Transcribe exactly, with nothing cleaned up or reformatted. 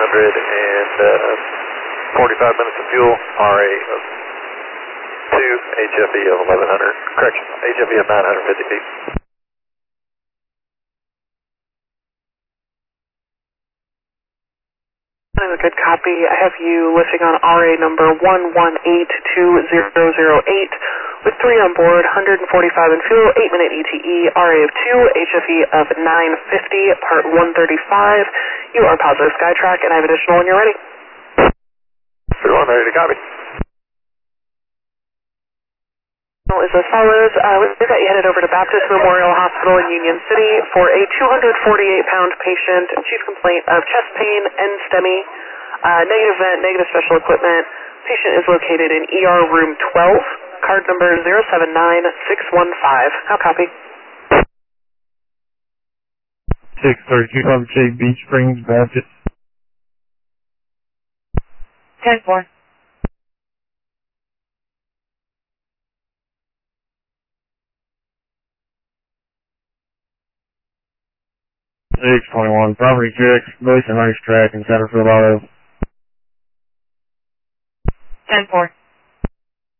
hundred and uh, forty-five minutes of fuel, R A of two, H F E of eleven hundred, correction, H F E of nine hundred fifty feet. A good copy. I have you listing on R A number one one eight two zero zero eight with three on board, one hundred forty-five in fuel, eight minute E T E, R A of two, H F E of nine fifty, part one thirty-five. You are positive Skytrack, and I have additional when you're ready. three one, ready to copy. Is as follows. Uh, we've got you headed over to Baptist Memorial Hospital in Union City for a two hundred forty-eight pound patient, chief complaint of chest pain and STEMI, uh, negative vent, negative special equipment. Patient is located in E R room twelve, card number zero seven nine six one five. How copy? six thirty-two Public Shade Beach Springs, Baptist. ten four. six twenty-one, property check, Basin Racetrack and Satterfield Auto. ten four.